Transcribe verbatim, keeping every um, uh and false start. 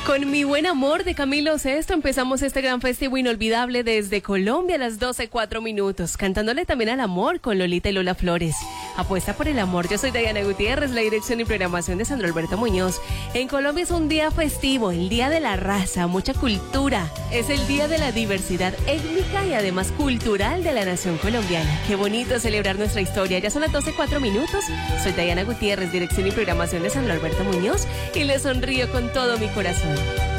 Con Mi Buen Amor de Camilo Sesto empezamos este gran festivo inolvidable desde Colombia a las doce cuatro minutos, cantándole también al amor con Lolita y Lola Flores. Apuesta por el amor. Yo soy Diana Gutiérrez, la dirección y programación de Sandro Alberto Muñoz. En Colombia es un día festivo, el día de la raza, mucha cultura. Es el día de la diversidad étnica y además cultural de la nación colombiana. Qué bonito celebrar nuestra historia. Ya son las doce cuatro minutos. Soy Diana Gutiérrez, dirección y programación de Sandro Alberto Muñoz, y le sonrío con todo mi corazón.